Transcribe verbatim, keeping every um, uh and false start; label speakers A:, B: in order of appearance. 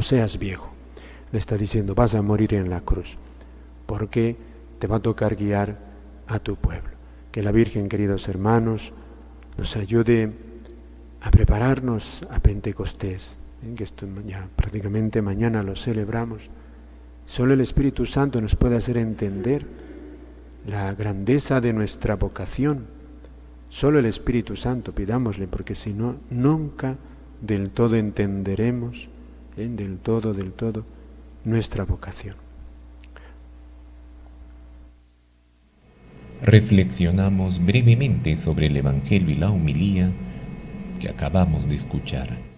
A: seas viejo. Le está diciendo, vas a morir en la cruz, porque te va a tocar guiar a tu pueblo. Que la Virgen, queridos hermanos, nos ayude a prepararnos a Pentecostés, en que esto ya prácticamente mañana lo celebramos. Solo el Espíritu Santo nos puede hacer entender la grandeza de nuestra vocación. Solo el Espíritu Santo, pidámosle, porque si no, nunca del todo entenderemos, ¿eh? del todo, del todo, nuestra vocación.
B: Reflexionamos brevemente sobre el Evangelio y la homilía que acabamos de escuchar.